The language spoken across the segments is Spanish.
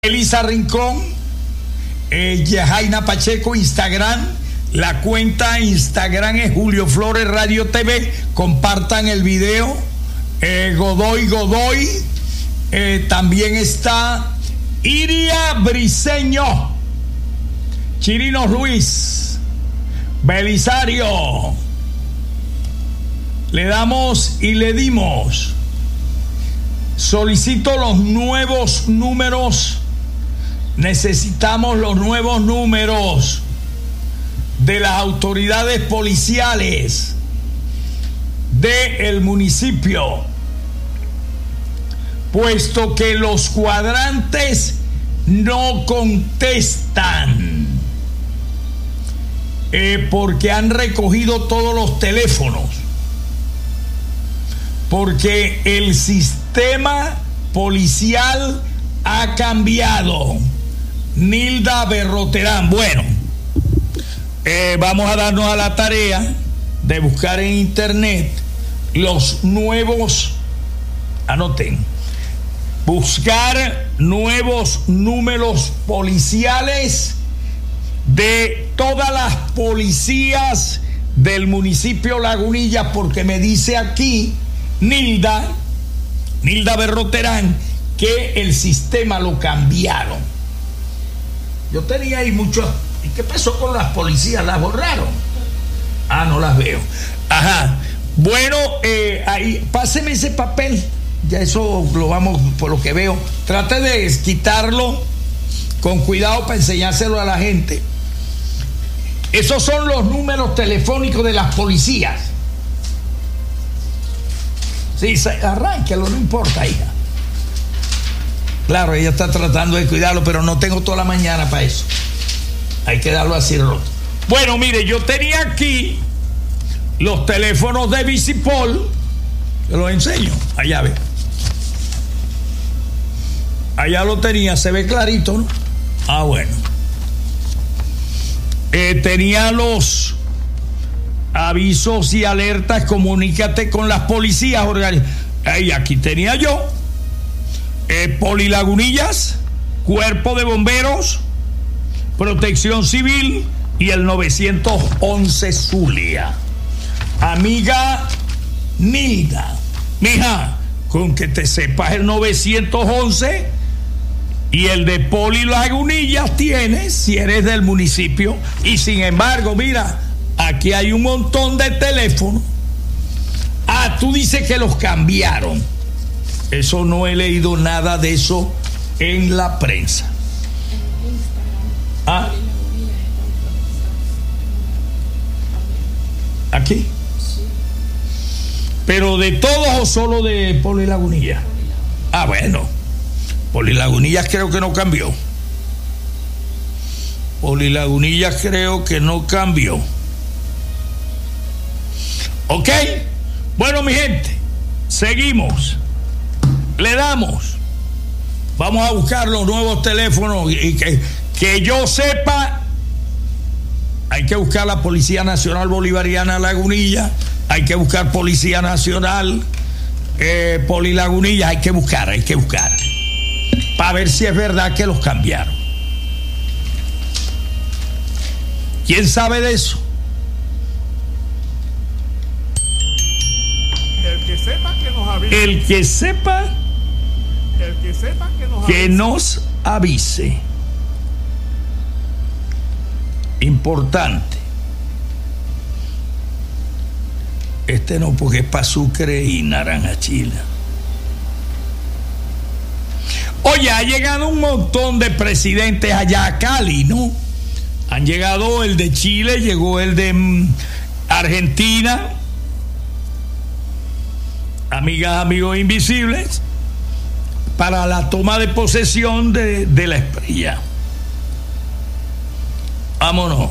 Elisa Rincón, Yajaina Pacheco, Instagram. La cuenta Instagram es Julio Flores Radio TV. Compartan el video. Godoy. También está Iria Briceño, Chirino Ruiz, Belisario. Le damos y le dimos. Solicito los nuevos números. Necesitamos los nuevos números de las autoridades policiales del municipio, puesto que los cuadrantes no contestan, porque han recogido todos los teléfonos, porque el sistema policial ha cambiado. Nilda Berroterán. Bueno, vamos a darnos a la tarea de buscar en internet los nuevos, anoten, buscar nuevos números policiales de todas las policías del municipio Lagunillas, porque me dice aquí Nilda Berroterán que el sistema lo cambiaron. Yo tenía ahí muchos. ¿Y qué pasó con las policías? ¿Las borraron? Ah, no las veo. Ajá. Bueno, ahí, páseme ese papel. Ya eso lo vamos, por lo que veo. Trate de quitarlo con cuidado para enseñárselo a la gente. Esos son los números telefónicos de las policías. Sí, arránquelo, no importa, hija. Claro, ella está tratando de cuidarlo, pero no tengo toda la mañana para eso. Hay que darlo así roto. Bueno, mire, yo tenía aquí los teléfonos de Vicipol. Yo los enseño. Allá ve. Allá lo tenía, se ve clarito, ¿no? Ah, bueno. Tenía los avisos y alertas, comunícate con las policías. Ahí, aquí tenía yo. Polilagunillas, Cuerpo de Bomberos, Protección Civil y el 911 Zulia. Amiga Nilda, mija, con que te sepas el 911 y el de Polilagunillas tienes si eres del municipio. Y sin embargo, mira, aquí hay un montón de teléfonos. Ah, tú dices que los cambiaron. Eso no he leído nada de eso en la prensa. ¿Ah? ¿Aquí? ¿Pero de todos o solo de Polilagunillas? Ah, bueno. Polilagunillas creo que no cambió. Polilagunillas creo que no cambió. ¿Ok? Bueno, mi gente, seguimos. Le damos. Vamos a buscar los nuevos teléfonos y que yo sepa, hay que buscar la Policía Nacional Bolivariana Lagunilla, hay que buscar Policía Nacional Polilagunilla, hay que buscar para ver si es verdad que los cambiaron. ¿Quién sabe de eso? El que sepa que nos avise. El que sepa que nos avise. Importante. Este no, porque es para Sucre y Naranja Chila. Oye, ha llegado un montón de presidentes allá a Cali, ¿no? Han llegado el de Chile, llegó el de Argentina. Amigas, amigos invisibles, para la toma de posesión de la Espriella. Vámonos.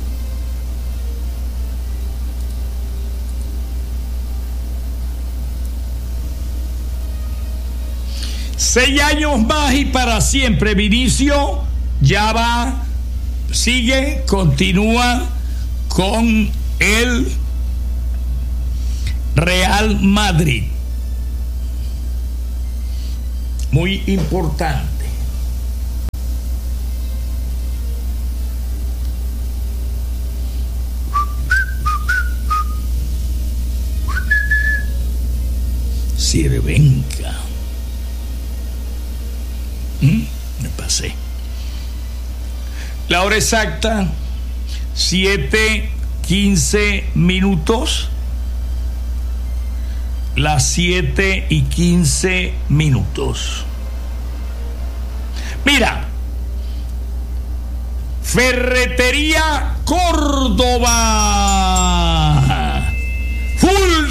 Seis años más y para siempre. Vinicio ya va, sigue, continúa con el Real Madrid. Muy importante. Sirvenca. Me pasé. La hora exacta, 7:15. Las 7:15. Mira, Ferretería Córdoba, full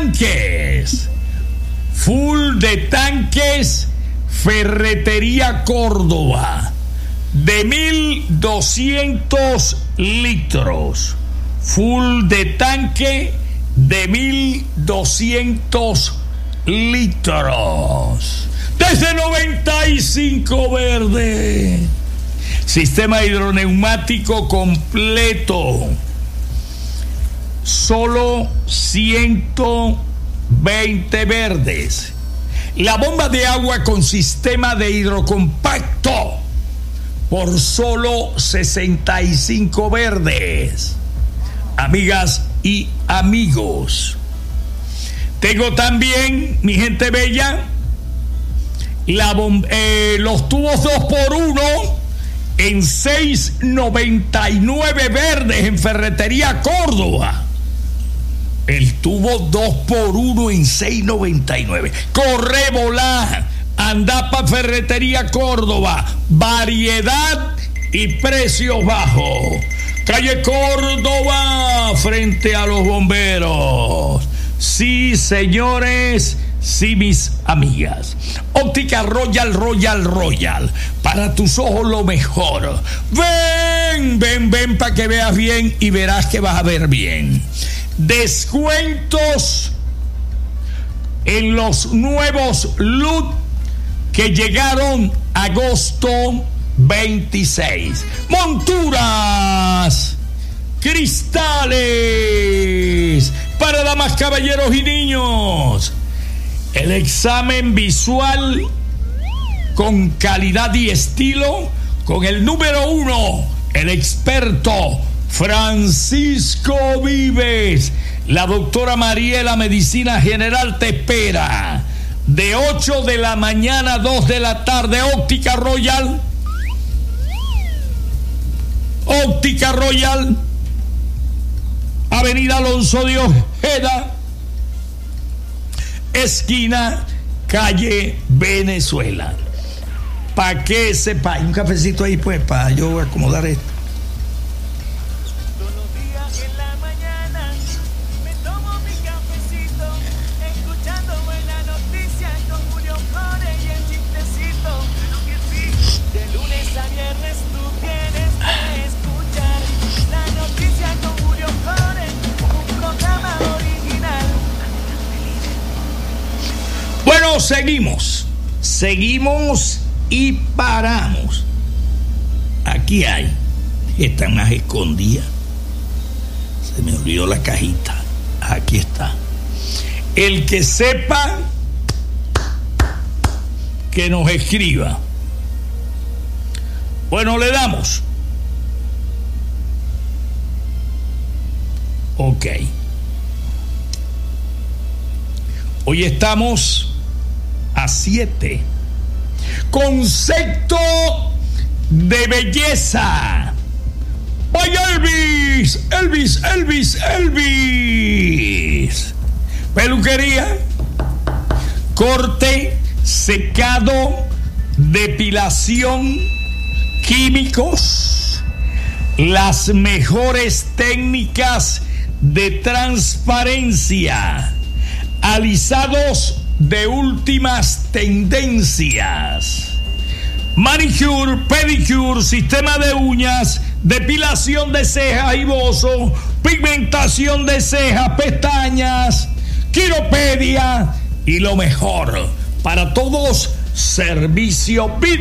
de tanques, Ferretería Córdoba, de 1.200 litros, full de tanque de 1.200 litros, desde 95 verde, sistema hidroneumático completo, solo 120 verdes. La bomba de agua con sistema de hidrocompacto por solo 65 verdes. Amigas y amigos, tengo también, mi gente bella, los tubos 2x1 en 6.99 verdes en Ferretería Córdoba. El tubo 2x1 en 6.99. Corre, volá, anda pa' Ferretería Córdoba. Variedad y precios bajos. Calle Córdoba, frente a los bomberos. Sí, señores, sí, mis amigas. Óptica Royal. Para tus ojos lo mejor. Ven para que veas bien y verás que vas a ver bien. Descuentos en los nuevos look que llegaron agosto 26. Monturas, cristales para damas, caballeros y niños. El examen visual con calidad y estilo con el número 1, el experto Francisco Vives. La doctora Mariela, Medicina General, te espera de 8 de la mañana a 2 de la tarde. Óptica Royal, Avenida Alonso de Ojeda, esquina calle Venezuela. ¿Para qué sepa? Hay un cafecito ahí, pues, para yo acomodar esto. Todos los días en la mañana me tomo mi cafecito, escuchando buenas noticias con Julio Flores y el chistecito. Claro que sí. De lunes a viernes tú tienes que escuchar la noticia con Julio Flores, un programa original. Bueno, seguimos y paramos. Aquí hay, está más escondida, se me olvidó la cajita, aquí está. El que sepa, que nos escriba. Bueno, le damos. Ok. Hoy estamos a 7. Concepto de belleza. ¡Vaya Elvis! Peluquería, corte, secado, depilación, químicos, las mejores técnicas de transparencia, alisados de últimas tendencias, manicure, pedicure, sistema de uñas, depilación de cejas y bozo, pigmentación de cejas, pestañas, quiropedia y lo mejor para todos, servicio Bit.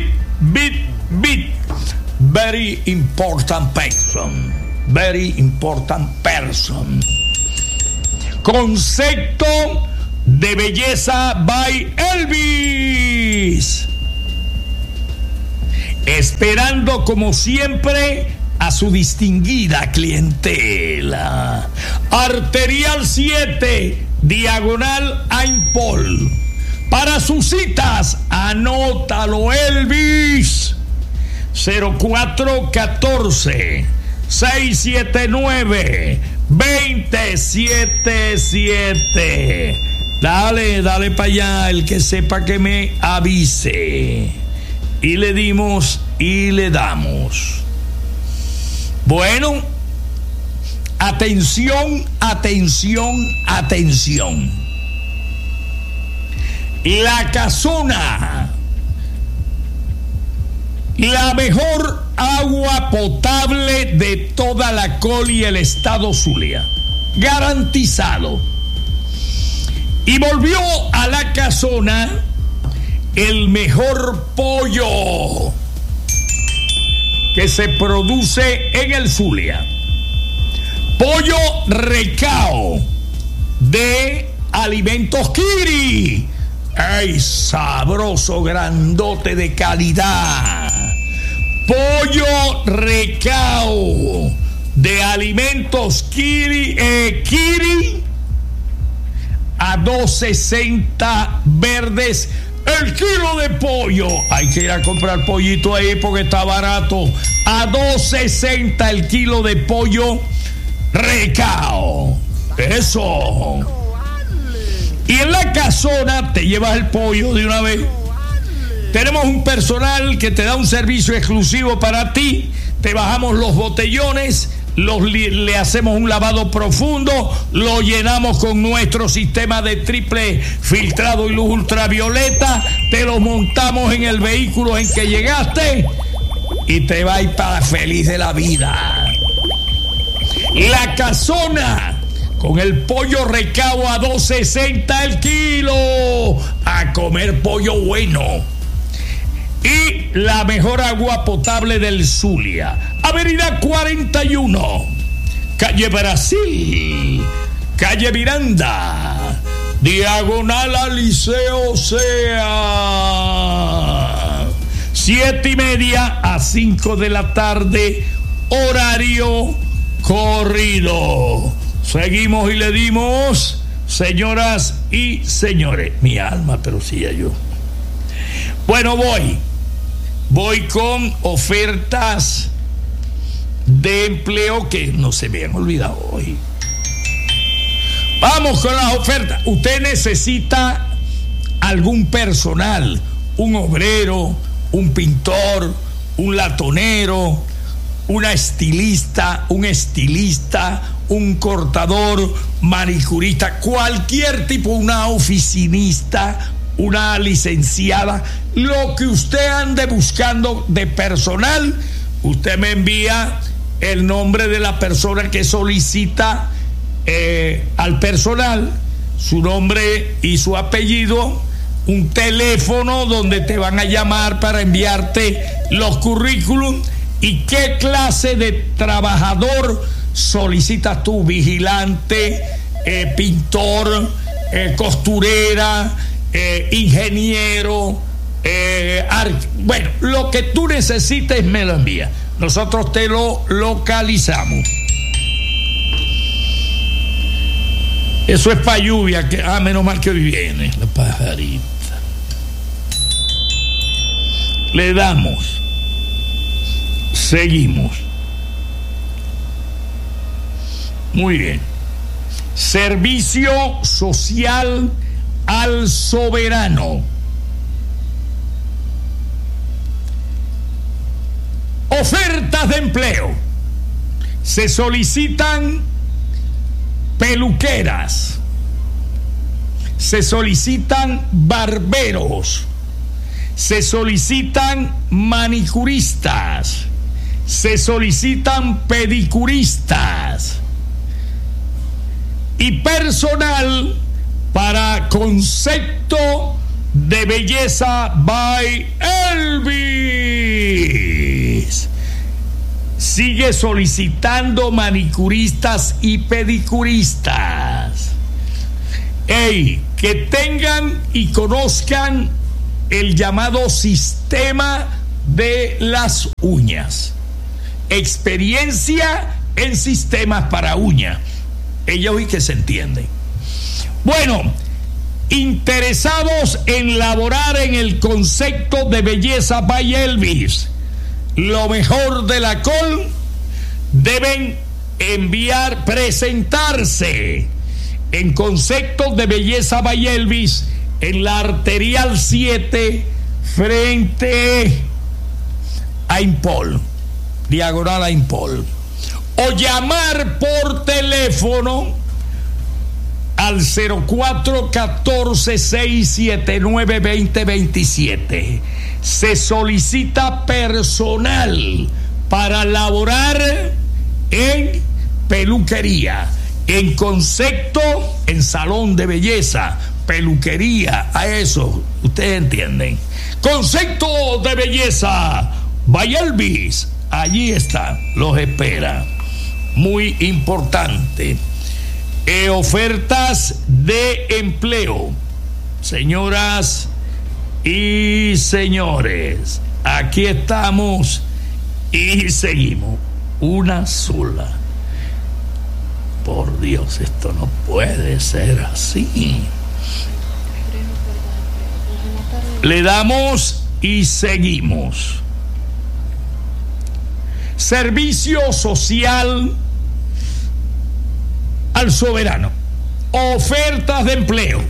Very important person. Concepto de belleza by Elvis. Esperando como siempre a su distinguida clientela. Arterial 7, diagonal Aimpol. Para sus citas, anótalo, Elvis. 0414-679-2077. Dale para allá, el que sepa que me avise. Y le dimos y le damos. Bueno, atención. La Casona, la mejor agua potable de toda la Coli y el estado Zulia, garantizado. Y volvió a la Casona el mejor pollo que se produce en el Zulia. Pollo Recao de Alimentos Kiri. ¡Ay, sabroso, grandote, de calidad! Pollo Recao de Alimentos Kiri, a $2.60 verdes el kilo de pollo. Hay que ir a comprar pollito ahí porque está barato. A $2.60 el kilo de pollo Recao. Eso. Y en la Casona te llevas el pollo de una vez. Tenemos un personal que te da un servicio exclusivo para ti. Te bajamos los botellones, le hacemos un lavado profundo, lo llenamos con nuestro sistema de triple filtrado y luz ultravioleta, te lo montamos en el vehículo en que llegaste y te vas para feliz de la vida. La Casona, con el pollo Recao a $2.60 el kilo. A comer pollo bueno. Y la mejor agua potable del Zulia. Avenida 41, calle Brasil, calle Miranda, diagonal al Liceo Sea. 7:30 a 5 de la tarde, horario corrido. Seguimos y le dimos, señoras y señores. Mi alma, pero sí ya yo. Bueno, voy con ofertas de empleo que no se me han olvidado hoy. Vamos con las ofertas. Usted necesita algún personal, un obrero, un pintor, un latonero, una estilista, un estilista, un cortador, manicurista, cualquier tipo, una oficinista, una licenciada, lo que usted ande buscando de personal, usted me envía el nombre de la persona que solicita al personal, su nombre y su apellido, un teléfono donde te van a llamar para enviarte los currículum y qué clase de trabajador solicitas tú: vigilante, pintor, costurera, ingeniero, bueno, lo que tú necesites me lo envía. Nosotros te lo localizamos. Eso es para lluvia, que menos mal que hoy viene la pajarita. Le damos. Seguimos. Muy bien. Servicio social al soberano. Ofertas de empleo. Se solicitan peluqueras. Se solicitan barberos. Se solicitan manicuristas. Se solicitan pedicuristas. Y personal para concepto de belleza by Elvis. Sigue solicitando manicuristas y pedicuristas. Que tengan y conozcan el llamado sistema de las uñas. Experiencia en sistemas para uñas. Ellos y que se entienden. Bueno, interesados en laborar en el concepto de belleza by Elvis, lo mejor de la col, deben presentarse en conceptos de belleza by Elvis en la Arterial 7 frente a Impol, diagonal a Impol, o llamar por teléfono al 0414-679-2027. Se solicita personal para laborar en peluquería, en concepto, en salón de belleza, peluquería, a eso, ustedes entienden. Concepto de belleza by Elvis, allí está, los espera. Muy importante. Ofertas de empleo, señoras y señores, aquí estamos y seguimos. Una sola. Por Dios, esto no puede ser así. Le damos y seguimos. Servicio social al soberano. Ofertas de empleo.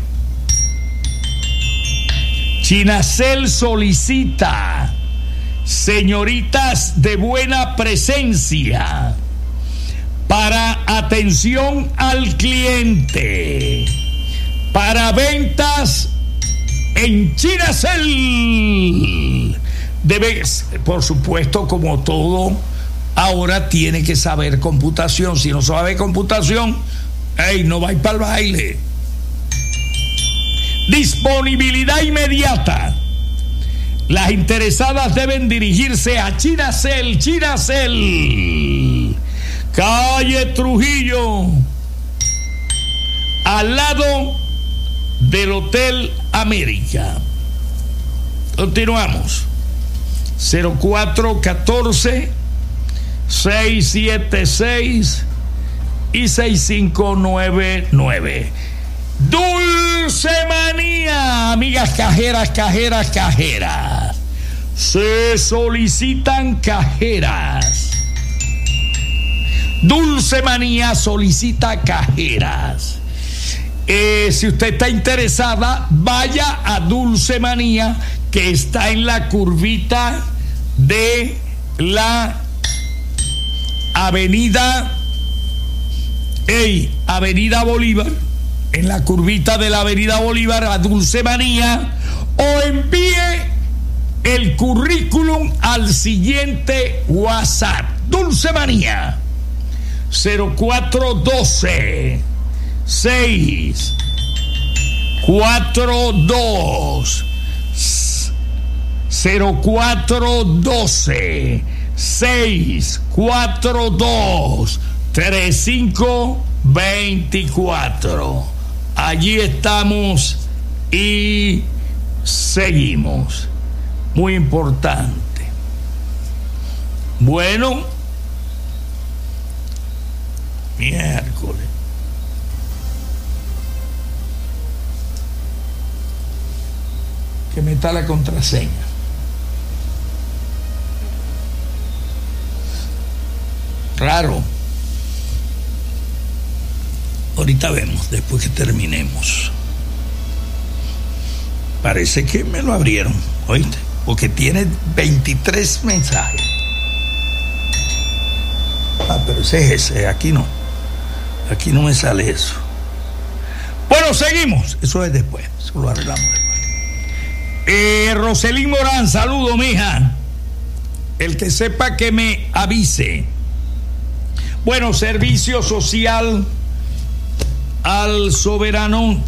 Chinacel solicita señoritas de buena presencia para atención al cliente, para ventas en Chinacel. Debes, por supuesto, como todo, ahora tiene que saber computación. Si no sabe computación, no va a ir para el baile. Disponibilidad inmediata. Las interesadas deben dirigirse a Chinacel, calle Trujillo, al lado del Hotel América. Continuamos. 0414-676 y 6599. Dulce Manía, amigas cajeras. Se solicitan cajeras. Dulce Manía solicita cajeras. Si usted está interesada, vaya a Dulce Manía, que está en la curvita de la Avenida Bolívar, en la curvita de la Avenida Bolívar, a Dulce Manía, o envíe el currículum al siguiente WhatsApp. Dulce Manía 0412 642 0412 642 3524. Allí estamos y seguimos. Muy importante. Bueno, miércoles. Que meta la contraseña. Raro. Ahorita vemos, después que terminemos. Parece que me lo abrieron, ¿oíste? Porque tiene 23 mensajes. Pero ese es ese, aquí no. Aquí no me sale eso. Bueno, seguimos. Eso es después, eso lo arreglamos después. Roselín Morán, saludo, mija. El que sepa que me avise. Bueno, servicio social al soberano.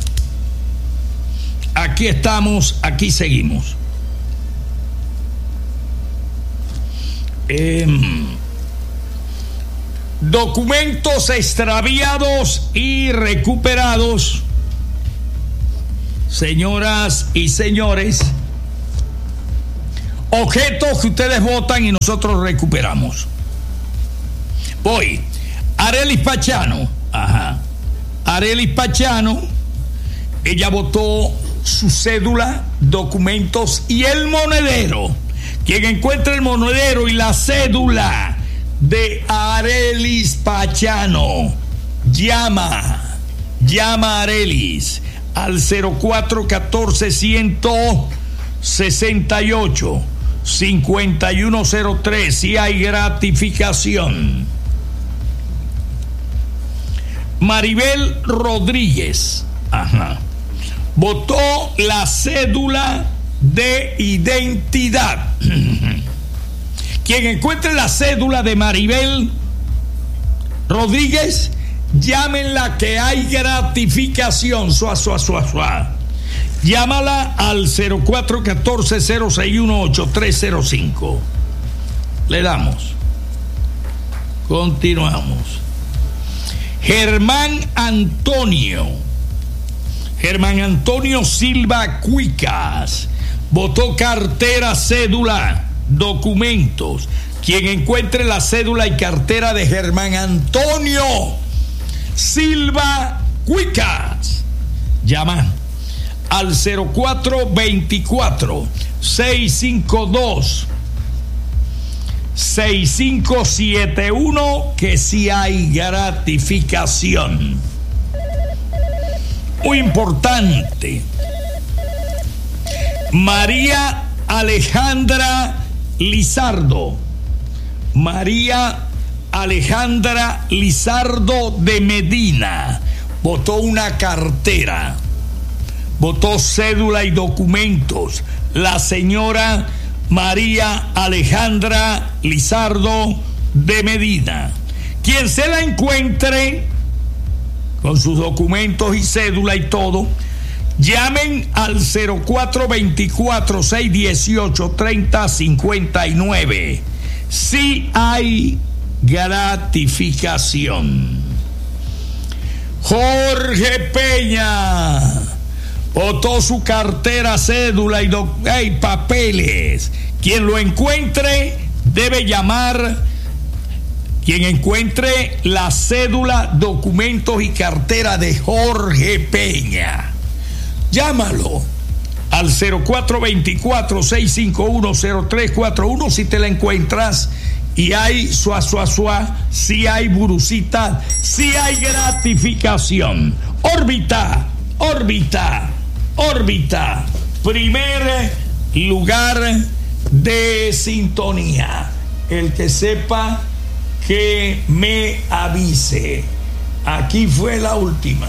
Aquí estamos, aquí seguimos. Documentos extraviados y recuperados. Señoras y señores, objetos que ustedes votan y nosotros recuperamos. Voy. Arelis Pachano. Arelis Pachano Ella botó su cédula, documentos y el monedero. Quien encuentre el monedero y la cédula de Arelis Pachano, llama a Arelis al 0414-168-5103 si hay gratificación. Maribel Rodríguez, votó la cédula de identidad. Quien encuentre la cédula de Maribel Rodríguez, llámenla que hay gratificación. Llámala al 0414-061-8305. Le damos. Continuamos. Germán Antonio Silva Cuicas votó cartera, cédula, documentos. Quien encuentre la cédula y cartera de Germán Antonio Silva Cuicas, llama al 0424-652-6571 que si hay gratificación. Muy importante. María Alejandra Lizardo de Medina votó una cartera, votó cédula y documentos. La señora María Alejandra Lizardo de Medina. Quien se la encuentre con sus documentos y cédula y todo, llamen al 0424-618-3059 si hay gratificación. Jorge Peña botó su cartera, cédula y papeles. Quien lo encuentre debe llamar. Quien encuentre la cédula, documentos y cartera de Jorge Peña, llámalo al 0424-651-0341 si te la encuentras y hay si hay burucita, si hay gratificación. Órbita, primer lugar de sintonía. El que sepa que me avise. Aquí fue la última.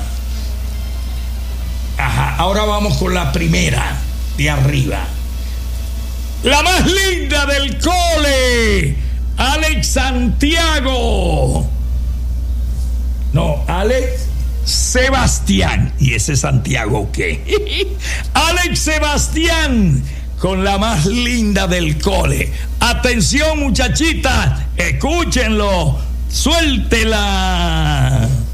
Ahora vamos con la primera de arriba. La más linda del cole, Alex Santiago. No, Alex Sebastián. ¿Y ese Santiago qué? Alex Sebastián, con la más linda del cole. Atención, muchachitas, escúchenlo. Suéltela.